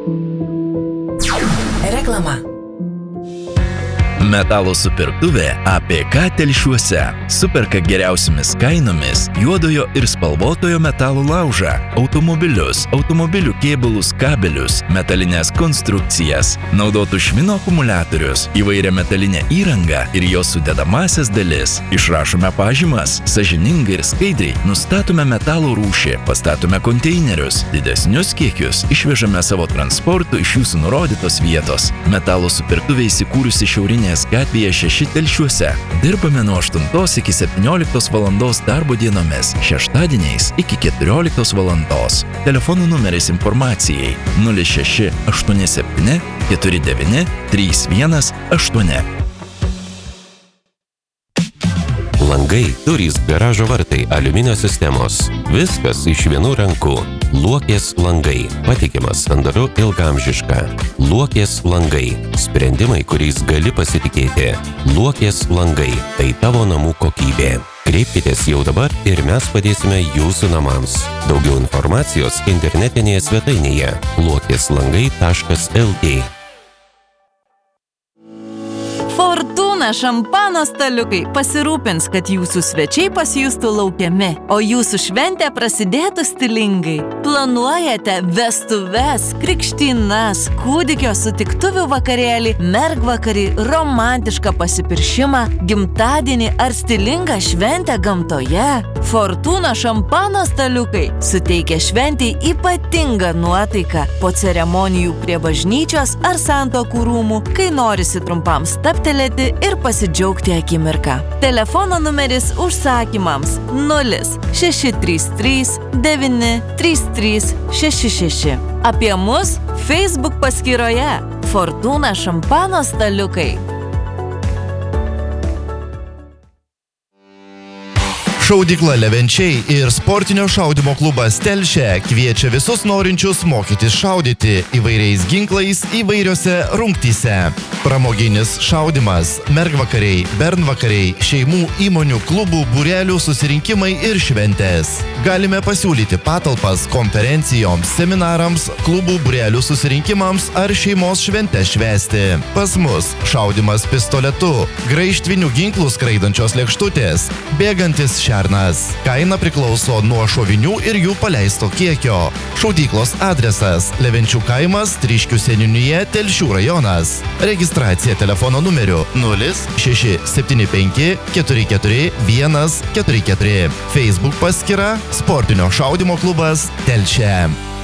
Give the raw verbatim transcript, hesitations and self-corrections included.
Reklama. Metalo supirktuvė A P K Telšiuose superka geriausiamis kainomis juodojo ir spalvotojo metalo laužą, automobilius, automobilių kėbulus, kabelius, metalines konstrukcijas, naudotų švino akumuliatorius, įvairią metalinę įrangą ir jos sudedamasias dalis. Išrašome pažymas, sąžiningai ir skaidriai nustatome metalo rūšį, pastatome konteinerius, didesnius kiekius išvežame savo transportu iš jūsų nurodytos vietos. Metalo supirktuvė įsikūrusi Šiaurinėje gatvėje šeši Telšiuose. Dirbame nuo aštuntos iki septynioliktos valandos darbo dienomis, šeštadieniais iki keturioliktos valandos. Telefonų numeris informacijai nulis šeši aštuoni septyni keturi devyni trys vienas aštuoni. Langai, durys, garažo vartai, aliuminio sistemos. Viskas iš vienų rankų. Luokės langai. Patikimas, sandaru, ilgaamžiška. Luokės langai. Sprendimai, kuriais gali pasitikėti. Luokės langai. Tai tavo namų kokybė. Kreipkitės jau dabar ir mes padėsime jūsų namams. Daugiau informacijos internetinėje svetainėje luokėslangai taškas el tė. Fortuna šampano staliukai pasirūpins, kad jūsų svečiai pasijustų laukiami, o jūsų šventė prasidėtų stilingai. Planuojate vestuves, krikštynas, kūdikio sutiktuvių vakarėlį, mergvakarį, romantišką pasipiršimą, gimtadienį ar stilingą šventę gamtoje? Fortuna šampano staliukai suteikia šventei ypatingą nuotaiką po ceremonijų prie bažnyčios ar santuokų rūmų, kai norisi trumpam stabtelėti ir pasidžiaugti akimirką. Telefono numeris užsakymams nulis šeši trys trys devyni trys trys šeši šeši. Apie mus Facebook paskyroje Fortuna šampano staliukai. Šaudykla Levenčiai ir sportinio šaudymo klubas Telšė kviečia visus norinčius mokytis šaudyti įvairiais ginklais įvairiose rungtyse. Pramoginis šaudymas, mergvakariai, bernvakariai, šeimų, įmonių, klubų, būrelių susirinkimai ir šventės. Galime pasiūlyti patalpas konferencijoms, seminarams, klubų, būrelių susirinkimams ar šeimos šventės švęsti. Pas mus šaudymas pistoletu, graižtvinių ginklų skraidančios lėkštutės, bėgantis šernas. Kaina priklauso nuo šovinių ir jų paleisto kiekio. Šaudyklos adresas Levenčių kaimas, Tryškių seniūnija, Telšių rajonas. Registracija telefono numeriu nulis šeši septyni penki keturi keturi vienas keturi keturi. Facebook paskyra Sportinio šaudymo klubas Telšė.